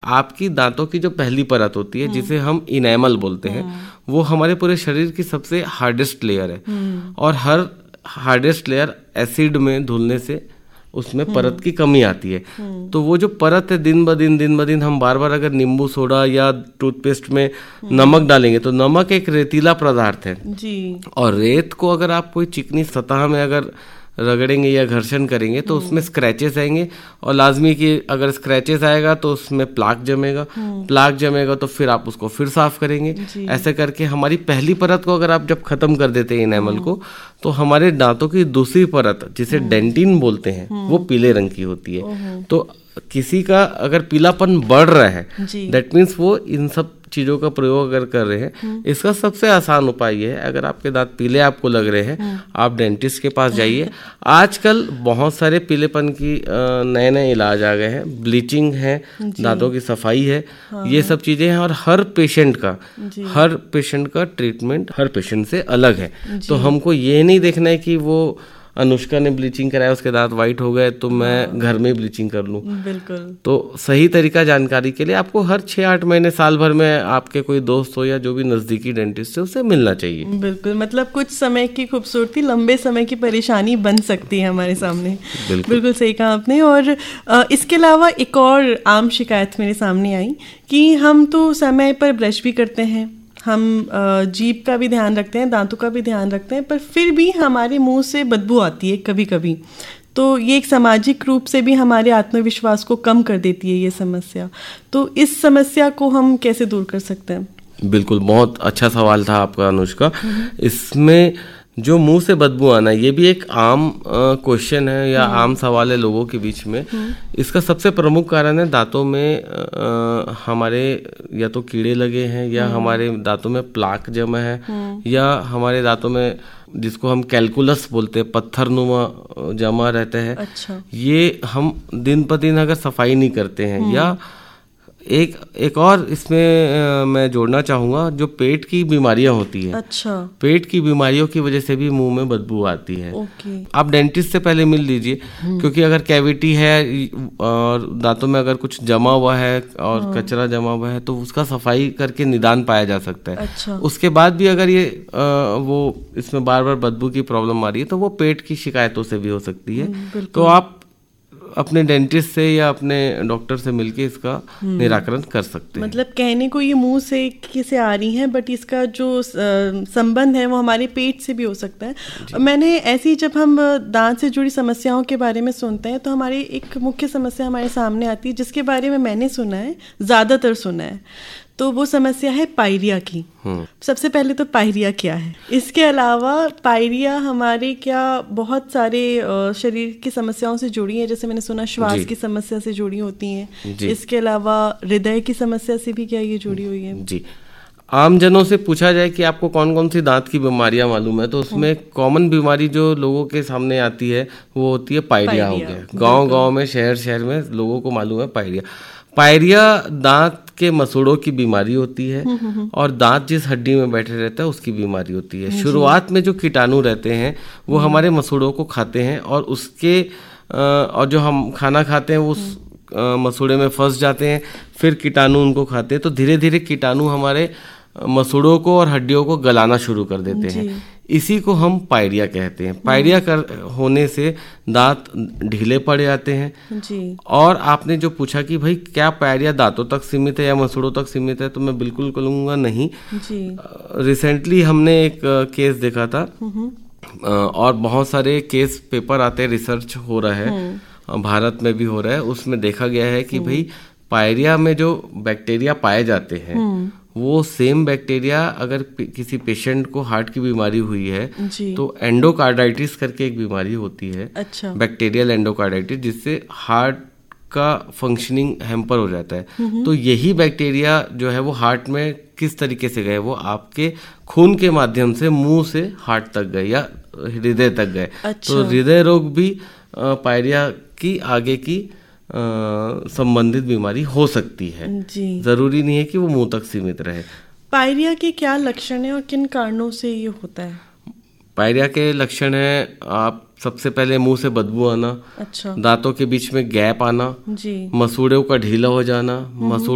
आपकी दांतों की जो पहली परत होती है जिसे हम इनेमल बोलते हैं, वो हमारे पूरे शरीर की सबसे हार्डेस्ट लेयर है। और हर हार्डेस्ट लेयर एसिड में धुलने से उसमें परत की कमी आती है। तो वो जो परत है दिन ब दिन हम बार बार अगर नींबू सोडा या टूथपेस्ट में नमक डालेंगे, तो नमक एक रेतीला पदार्थ है जी। और रेत को अगर आप कोई चिकनी सतह में अगर रगड़ेंगे या घर्षण करेंगे तो उसमें स्क्रैचेस आएंगे, और लाजमी कि अगर स्क्रैचेस आएगा तो उसमें प्लाक जमेगा तो फिर आप उसको फिर साफ करेंगे। ऐसे करके हमारी पहली परत को अगर आप जब खत्म कर देते हैं इनेमल को, तो हमारे दांतों की दूसरी परत जिसे डेंटिन बोलते हैं वो पीले रंग की होती है। तो किसी का अगर पीलापन बढ़ रहा है, दैट मीन्स वो इन सब चीजों का प्रयोग अगर कर रहे हैं। इसका सबसे आसान उपाय ये है, अगर आपके दांत पीले आपको लग रहे हैं, आप डेंटिस्ट के पास जाइए। आजकल बहुत सारे पीलेपन की नए नए इलाज आ गए हैं, ब्लीचिंग है, दांतों की सफाई है, ये सब चीजें हैं। और हर पेशेंट का ट्रीटमेंट हर पेशेंट से अलग है। तो हमको ये नहीं देखना है कि वो अनुष्का ने ब्लीचिंग कराया, उसके दांत वाइट हो गए तो मैं घर में ब्लीचिंग कर लूं। बिल्कुल। तो सही तरीका जानकारी के लिए आपको हर 6-8 महीने साल भर में आपके कोई दोस्त हो या जो भी नजदीकी डेंटिस्ट है उससे मिलना चाहिए। बिल्कुल, मतलब कुछ समय की खूबसूरती लंबे समय की परेशानी बन सकती है हमारे सामने। बिल्कुल सही कहा आपने। और इसके अलावा एक और आम शिकायत मेरे सामने आई कि हम तो समय पर ब्रश भी करते हैं, हम जीभ का भी ध्यान रखते हैं, दांतों का भी ध्यान रखते हैं, पर फिर भी हमारे मुंह से बदबू आती है कभी कभी। तो ये एक सामाजिक रूप से भी हमारे आत्मविश्वास को कम कर देती है ये समस्या। तो इस समस्या को हम कैसे दूर कर सकते हैं? बिल्कुल, बहुत अच्छा सवाल था आपका अनुष्का। इसमें जो मुंह से बदबू आना, ये भी एक आम क्वेश्चन है या आम सवाल है लोगों के बीच में। इसका सबसे प्रमुख कारण है दांतों में हमारे या तो कीड़े लगे हैं, या हमारे दांतों में प्लाक जमा है, या हमारे दांतों में जिसको हम कैलकुलस बोलते हैं, पत्थरनुमा जमा रहते हैं। अच्छा। ये हम दिन पर दिन अगर सफाई नहीं करते हैं, या एक और इसमें मैं जोड़ना चाहूंगा, जो पेट की बीमारियां होती है। अच्छा। पेट की बीमारियों की वजह से भी मुंह में बदबू आती है। आप डेंटिस्ट से पहले मिल लीजिए, क्योंकि अगर कैविटी है और दांतों में अगर कुछ जमा हुआ है और कचरा जमा हुआ है तो उसका सफाई करके निदान पाया जा सकता है। अच्छा। उसके बाद भी अगर ये वो इसमें बार बार बदबू की प्रॉब्लम आ रही है तो वो पेट की शिकायतों से भी हो सकती है। तो आप अपने डेंटिस्ट से या अपने डॉक्टर से मिलके इसका निराकरण कर सकते हैं। मतलब कहने को ये मुंह से आ रही है, बट इसका जो संबंध है वो हमारे पेट से भी हो सकता है। मैंने ऐसी, जब हम दांत से जुड़ी समस्याओं के बारे में सुनते हैं तो हमारी एक मुख्य समस्या हमारे सामने आती है जिसके बारे में मैंने सुना है, ज्यादातर सुना है, तो वो समस्या है पायरिया की। सबसे पहले तो पायरिया क्या है? इसके अलावा पायरिया हमारे क्या बहुत सारे शरीर की समस्याओं से जुड़ी है, जैसे मैंने सुना श्वास की समस्या से जुड़ी होती हैं। इसके अलावा हृदय की समस्या से भी क्या ये जुड़ी हुई है? जी। आम जनों से पूछा जाए कि आपको कौन कौन सी दांत की बीमारियां मालूम है, तो उसमें कॉमन बीमारी जो लोगों के सामने आती है वो होती है पायरिया हो गया। गांव में, शहर में लोगों को मालूम है पायरिया दांत के मसूड़ों की बीमारी होती है, और दांत जिस हड्डी में बैठे रहता है उसकी बीमारी होती है। शुरुआत में जो कीटाणु रहते हैं वो हमारे मसूड़ों को खाते हैं, और उसके और जो हम खाना खाते हैं वो उस मसूड़े में फंस जाते हैं, फिर कीटाणु उनको खाते हैं। तो धीरे धीरे कीटाणु हमारे मसूड़ों को और हड्डियों को गलाना शुरू कर देते हैं। इसी को हम पायरिया कहते हैं। पायरिया होने से दांत ढीले पड़ जाते हैं जी। और आपने जो पूछा कि भाई क्या पायरिया दांतों तक सीमित है या मसूड़ों तक सीमित है, तो मैं बिल्कुल कहूँगा नहीं जी। रिसेंटली हमने एक केस देखा था, और बहुत सारे केस पेपर आते हैं, रिसर्च हो रहा है, भारत में भी हो रहा है। उसमें देखा गया है कि भाई पायरिया में जो बैक्टीरिया पाए जाते हैं वो सेम बैक्टीरिया अगर किसी पेशेंट को हार्ट की बीमारी हुई है तो एंडोकार्डाइटिस करके एक बीमारी होती है। अच्छा। बैक्टीरियल एंडोकार्डाइटिस, जिससे हार्ट का फंक्शनिंग हैम्पर हो जाता है। तो यही बैक्टीरिया जो है वो हार्ट में किस तरीके से गए, वो आपके खून के माध्यम से मुंह से हार्ट तक गए या हृदय तक गए। अच्छा। तो हृदय रोग भी पायरिया की आगे की संबंधित बीमारी हो सकती है जी। जरूरी नहीं है कि वो मुंह तक सीमित रहे। पायरिया के क्या लक्षण है और किन कारणों से ये होता है? पायरिया के लक्षण है, आप सबसे पहले मुंह से बदबू आना। अच्छा। दांतों के बीच में गैप आना जी। मसूड़ों का ढीला हो जाना,